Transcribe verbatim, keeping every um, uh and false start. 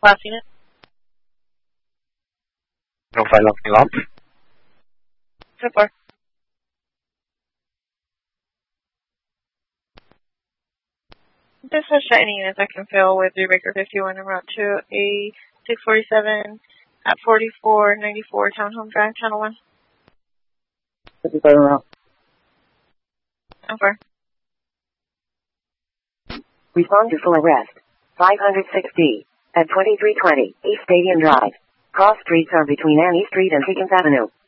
Last unit. No file opening up. So far. This is any units I can fill with Rebreaker fifty-one en route to a six forty-seven at forty-four ninety-four Townhome Drive, Channel one. fifty-five en route. So far. Respond to full arrest. five hundred six D at twenty-three twenty East Stadium Drive. Cross streets are between Annie Street and Higgins Avenue.